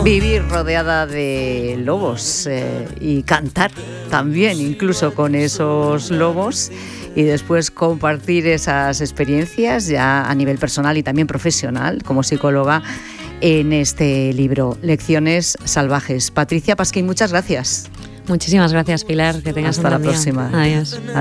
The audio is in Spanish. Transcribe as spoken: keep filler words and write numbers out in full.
Vivir rodeada de lobos eh, y cantar también, incluso con esos lobos, y después compartir esas experiencias ya a nivel personal y también profesional como psicóloga en este libro, Lecciones Salvajes. Patricia Pasquín, muchas gracias. Muchísimas gracias, Pilar. Que tengas Hasta un buen la día. próxima. Adiós.